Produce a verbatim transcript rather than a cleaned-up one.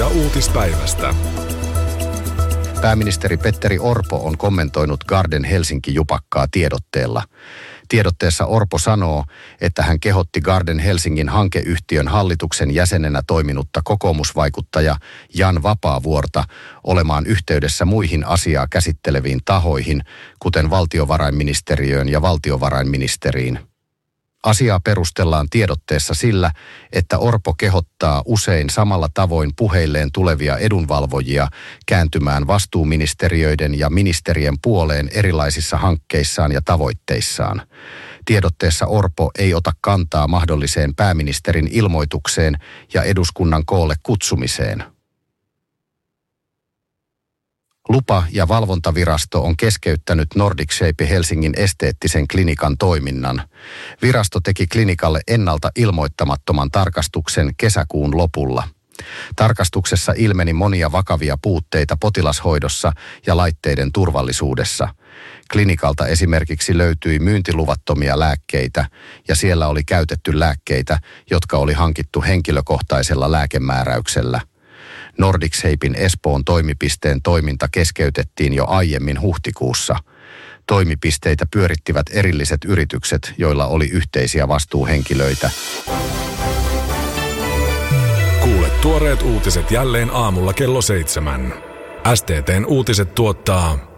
Tietoja uutispäivästä. Pääministeri Petteri Orpo on kommentoinut Garden Helsinki-jupakkaa tiedotteella. Tiedotteessa Orpo sanoo, että hän kehotti Garden Helsingin hankeyhtiön hallituksen jäsenenä toiminutta kokoomusvaikuttaja Jan Vapaavuorta olemaan yhteydessä muihin asiaa käsitteleviin tahoihin, kuten valtiovarainministeriöön ja valtiovarainministeriin. Asiaa perustellaan tiedotteessa sillä, että Orpo kehottaa usein samalla tavoin puheilleen tulevia edunvalvojia kääntymään vastuuministeriöiden ja ministerien puoleen erilaisissa hankkeissaan ja tavoitteissaan. Tiedotteessa Orpo ei ota kantaa mahdolliseen pääministerin ilmoitukseen ja eduskunnan koolle kutsumiseen. Lupa- ja valvontavirasto on keskeyttänyt Nordic Shape Helsingin esteettisen klinikan toiminnan. Virasto teki klinikalle ennalta ilmoittamattoman tarkastuksen kesäkuun lopulla. Tarkastuksessa ilmeni monia vakavia puutteita potilashoidossa ja laitteiden turvallisuudessa. Klinikalta esimerkiksi löytyi myyntiluvattomia lääkkeitä ja siellä oli käytetty lääkkeitä, jotka oli hankittu henkilökohtaisella lääkemääräyksellä. Nordic Shapen Espoon toimipisteen toiminta keskeytettiin jo aiemmin huhtikuussa. Toimipisteitä pyörittivät erilliset yritykset, joilla oli yhteisiä vastuuhenkilöitä. Kuule tuoreet uutiset jälleen aamulla kello seitsemän. S T T:n uutiset tuottaa